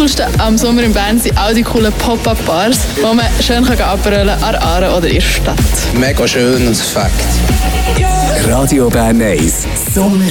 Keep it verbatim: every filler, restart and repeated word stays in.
Coolste am Sommer in Bern sind auch die coolen Pop-Up-Bars, wo man schön abrollen kann an der Aare oder in der Stadt. Mega schön und Fakt. Radio Bern eins Sommer